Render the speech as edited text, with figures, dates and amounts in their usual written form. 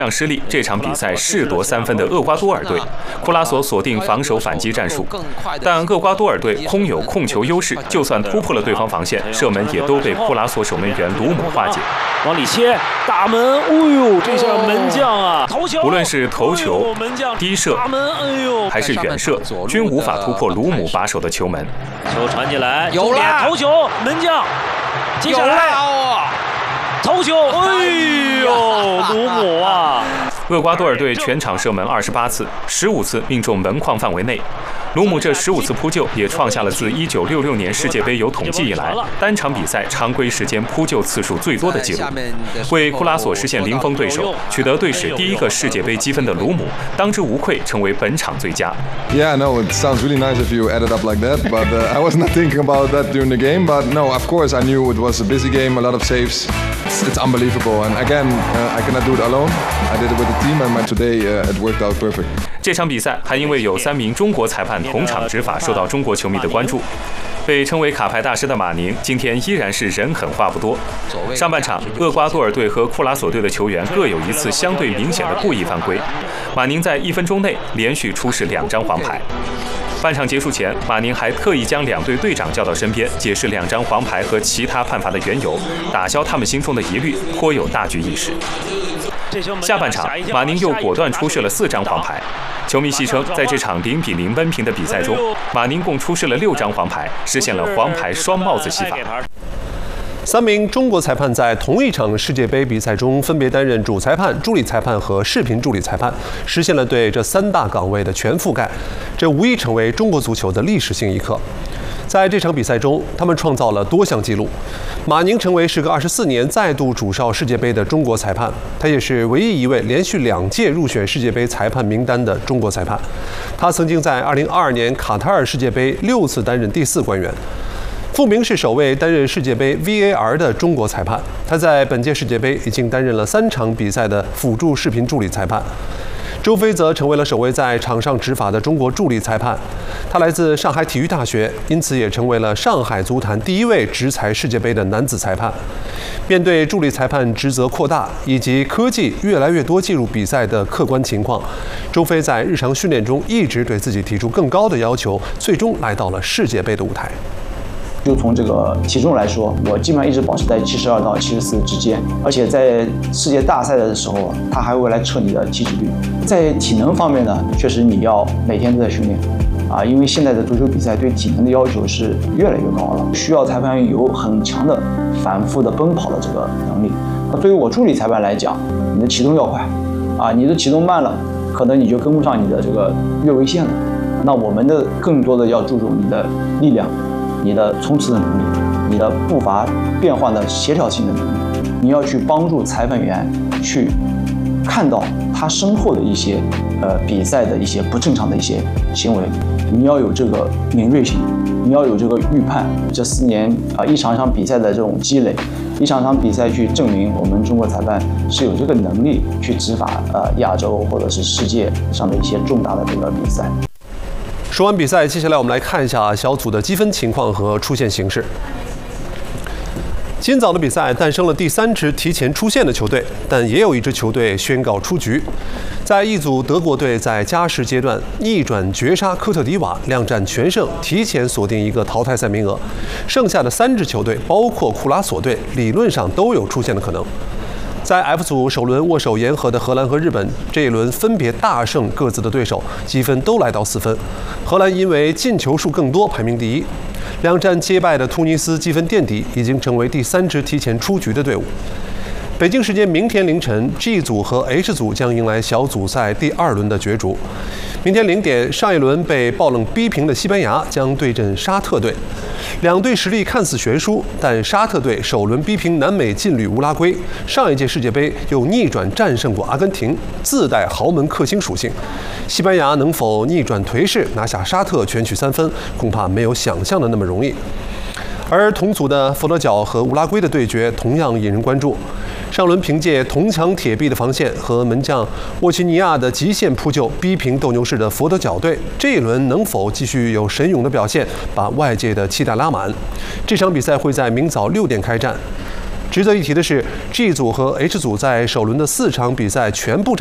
失利，这场比赛势夺3分的厄瓜多尔队，库拉索锁定防守反击战术，但厄瓜多尔队空有控球优势，就算突破了对方防线，射门也都被库拉索守门员鲁姆化解。 往里切，大门，哎呦，这下门将啊，头球！ 无论是头球、低射，还是远射，均无法突破鲁姆把守的球门。 球传进来， 有了头球，门将，接下来头球，哎呦，鲁姆啊！ 厄瓜多尔队全场射门28次，15次命中门框范围内。鲁姆这15次扑救也创下了自1966年世界杯有统计以来单场比赛常规时间扑救次数最多的纪录，为库拉索实现零封对手，取得队史第一个世界杯积分的鲁姆，当之无愧成为本场最佳。 Yeah, no, it sounds really nice if you add it up like that, but I was not thinking about that during the game. But no, of course, I knew it was a busy game, a lot of saves. It's unbelievable, and again, I cannot do it alone. I did it with the team, and today it worked out perfect. 这场比赛还因为有3名中国裁判同场执法，受到中国球迷的关注。被称为卡牌大师的马宁，今天依然是人狠话不多。上半场，厄瓜多尔队和库拉索队的球员各有一次相对明显的故意犯规，马宁在1分钟内连续出示2张黄牌。半场结束前，马宁还特意将2队队长叫到身边，解释2张黄牌和其他判罚的缘由，打消他们心中的疑虑，颇有大局意识。下半场，马宁又果断出示了4张黄牌。球迷戏称，在这场0比0温平的比赛中，马宁共出示了6张黄牌，实现了黄牌双帽子戏法。 3名中国裁判在同一场世界杯比赛中分别担任主裁判、助理裁判和视频助理裁判，实现了对这3大岗位的全覆盖，这无疑成为中国足球的历史性一刻。在这场比赛中，他们创造了多项纪录。马宁成为时隔24年再度主哨世界杯的中国裁判，他也是唯一一位连续2届入选世界杯裁判名单的中国裁判。他曾经在2022年卡塔尔世界杯6次担任第4官员。傅明是首位担任世界杯 VAR 的中国裁判，他在本届世界杯已经担任了3场比赛的辅助视频助理裁判。周飞则成为了首位在场上执法的中国助理裁判，他来自上海体育大学，因此也成为了上海足坛第1位执裁世界杯的男子裁判。面对助理裁判职责扩大以及科技越来越多进入比赛的客观情况，周飞在日常训练中一直对自己提出更高的要求，最终来到了世界杯的舞台。 就从这个体重来说，我基本上一直保持在72到74之间，而且在世界大赛的时候，他还会来测你的体脂率。在体能方面呢，确实你要每天都在训练，因为现在的足球比赛对体能的要求是越来越高了，需要裁判员有很强的反复的奔跑的这个能力。那对于我助理裁判来讲，你的启动要快，你的启动慢了，可能你就跟不上你的这个越位线了。那我们的更多的要注重你的力量。你的冲刺的能力，你的步伐变换的协调性的能力，你要去帮助裁判员去看到他身后的一些比赛的一些不正常的一些行为，你要有这个敏锐性，你要有这个预判。这4年一场场比赛的这种积累，一场场比赛去证明我们中国裁判是有这个能力去执法亚洲或者是世界上的一些重大的这个比赛。 说完比赛，接下来我们来看一下小组的积分情况和出线形势。今早的比赛诞生了第3支提前出线的球队，但也有一支球队宣告出局。在一组，德国队在加时阶段逆转绝杀科特迪瓦，2战全胜，提前锁定一个淘汰赛名额。剩下的3支球队，包括库拉索队，理论上都有出线的可能。在 F 组首轮握手言和的荷兰和日本，这一轮分别大胜各自的对手，积分都来到4分。荷兰因为进球数更多，排名第1。2战皆败的突尼斯积分垫底，已经成为第3支提前出局的队伍。北京时间明天凌晨 ，G 组和 H 组将迎来小组赛第2轮的角逐。明天0点，上一轮被爆冷逼平的西班牙将对阵沙特队。2队实力看似悬殊，但沙特队首轮逼平南美劲旅乌拉圭，上一届世界杯又逆转战胜过阿根廷，自带豪门克星属性。西班牙能否逆转颓势，拿下沙特全取3分，恐怕没有想象的那么容易。而同组的佛得角和乌拉圭的对决同样引人关注。上轮凭借铜墙铁壁的防线和门将沃奇尼亚的极限扑救逼平斗牛士的佛得角队，这一轮能否继续有神勇的表现，把外界的期待拉满？这场比赛会在明早6点开战。 值得一提的是 ，G 组和 H 组在首轮的4场比赛全部